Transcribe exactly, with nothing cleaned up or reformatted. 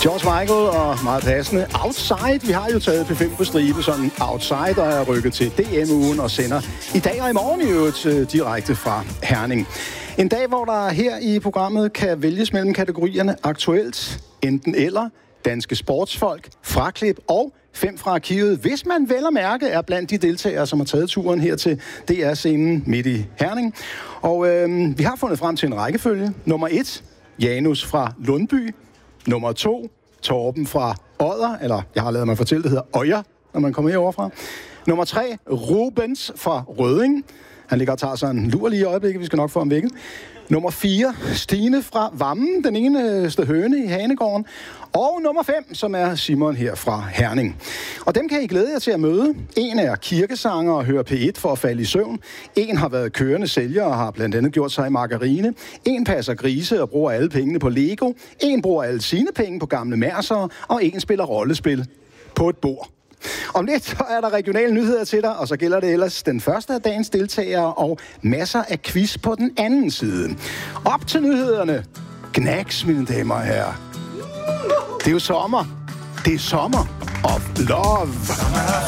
George Michael og meget passende Outside. Vi har jo taget P fem på stribe, sådan Outside, og er rykket til D M-ugen og sender i dag og i morgen i øvrigt direkte fra Herning. En dag, hvor der her i programmet kan vælges mellem kategorierne aktuelt, enten eller, danske sportsfolk, fraklip og fem fra arkivet, hvis man vel og mærke er blandt de deltagere, som har taget turen her til D R-scenen midt i Herning. Og øh, vi har fundet frem til en rækkefølge. Nummer et, Janus fra Lundby. Nummer to, Torben fra Odder, eller jeg har lavet mig fortælle, det hedder Øjer, når man kommer herovre fra. Nummer tre, Rubens fra Rødding. Han ligger og tager sig en lur lige i øjeblikket, vi skal nok få ham vækket. Nummer fire, Stine fra Vammen, den eneste høne i Hanegården. Og nummer fem, som er Simon her fra Herning. Og dem kan I glæde jer til at møde. En er kirkesanger og hører P et for at falde i søvn. En har været kørende sælger og har blandt andet gjort sig i margarine. En passer grise og bruger alle pengene på Lego. En bruger alle sine penge på gamle mærser. Og en spiller rollespil på et bord. Om lidt så er der regionale nyheder til dig, og så gælder det ellers den første af dagens deltagere og masser af quiz på den anden side. Op til nyhederne. Knacks, mine damer og herrer. Det er jo sommer. Det er sommer of love.